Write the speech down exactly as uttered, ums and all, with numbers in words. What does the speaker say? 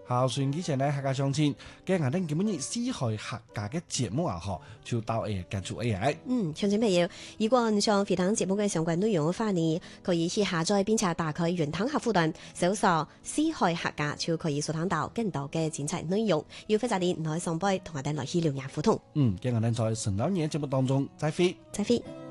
孝順以前呢，客家相親，今日呢，基本以四海客家嘅節目啊，嗬，就到誒結束誒。 嗯，聽眾朋友，如果你想回聽節目嘅相關內容嘅話呢，可以去下載並且打開雲端客戶端，搜索四海客家，就可以收聽到更多嘅精彩內容。要非常啲唔可以上輩同我哋來去聊下互動。 嗯，今日呢，在神老年節目當中再會， 再會。